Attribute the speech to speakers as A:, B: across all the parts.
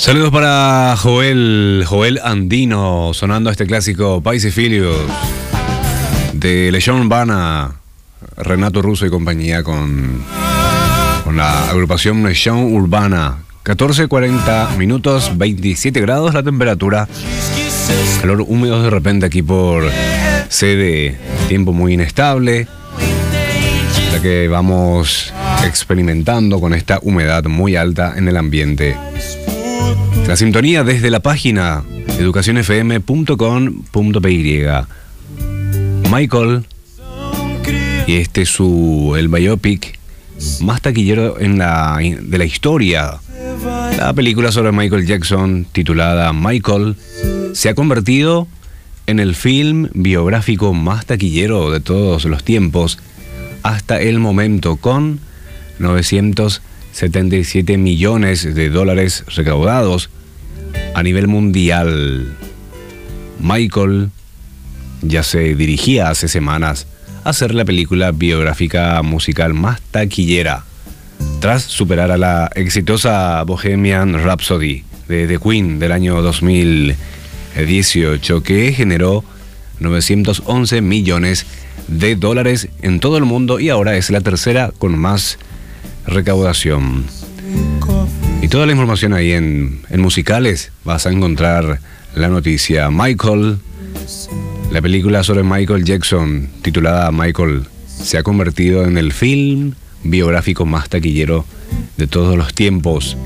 A: Saludos para Joel Andino, sonando este clásico País y Filios de Legión Urbana, Renato Russo y compañía con la agrupación Legión Urbana. 14:40 minutos, 27 grados la temperatura, calor húmedo de repente aquí por sede, tiempo muy inestable, ya que vamos experimentando con esta humedad muy alta en el ambiente. La sintonía desde la página educacionfm.com.py. Michael, y este es el biopic más taquillero de la historia. La película sobre Michael Jackson, titulada Michael, se ha convertido en el film biográfico más taquillero de todos los tiempos hasta el momento, con 977 millones de dólares recaudados a nivel mundial. Michael ya se dirigía hace semanas a hacer la película biográfica musical más taquillera, tras superar a la exitosa Bohemian Rhapsody de The Queen del año 2018, que generó 911 millones de dólares en todo el mundo y ahora es la tercera con más recaudación. Y toda la información ahí en Musicales vas a encontrar la noticia. Michael, la película sobre Michael Jackson, titulada Michael, se ha convertido en el film biográfico más taquillero de todos los tiempos.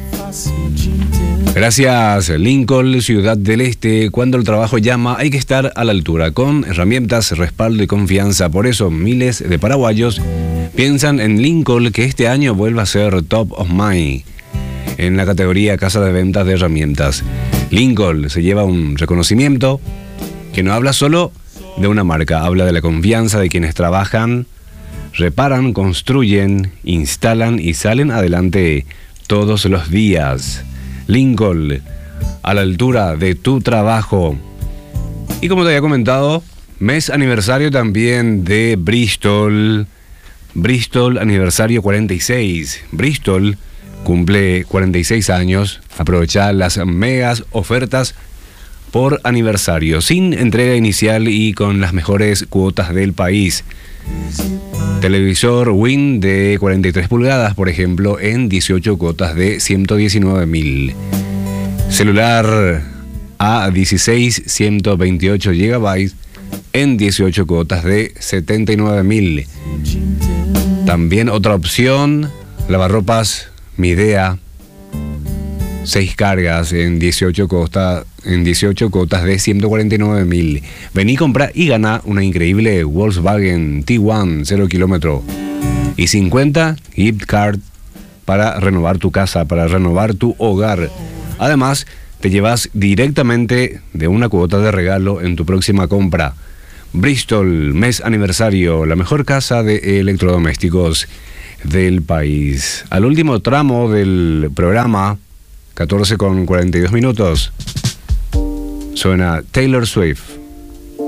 A: Gracias, Lincoln, Ciudad del Este. Cuando el trabajo llama, hay que estar a la altura, con herramientas, respaldo y confianza. Por eso, miles de paraguayos piensan en Lincoln, que este año vuelva a ser Top of Mind en la categoría Casa de Ventas de Herramientas. Lincoln se lleva un reconocimiento que no habla solo de una marca, habla de la confianza de quienes trabajan, reparan, construyen, instalan y salen adelante todos los días. Lincoln, a la altura de tu trabajo. Y como te había comentado, mes aniversario también de Bristol. Bristol aniversario 46. Bristol cumple 46 años. Aprovecha las megas ofertas por aniversario, sin entrega inicial y con las mejores cuotas del país. Televisor Win de 43 pulgadas, por ejemplo, en 18 cuotas de 119.000. Celular A16 128 GB en 18 cuotas de 79.000. También otra opción, lavarropas Midea, 6 cargas en 18 cuotas de 149.000. Vení, compra y gana una increíble Volkswagen T1 0 kilómetro y 50 gift card para renovar tu casa, para renovar tu hogar. Además, te llevas directamente de una cuota de regalo en tu próxima compra. Bristol, mes aniversario, la mejor casa de electrodomésticos del país. Al último tramo del programa, 14:42 minutos, suena Taylor Swift.